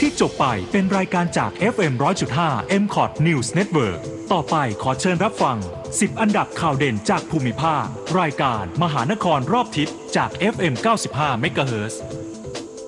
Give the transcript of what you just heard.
ที่จบไปเป็นรายการจาก FM 100.5 MCOT News Network ต่อไปขอเชิญรับฟัง10อันดับข่าวเด่นจากภูมิภาครายการมหานครรอบทิศจาก FM 95 MHz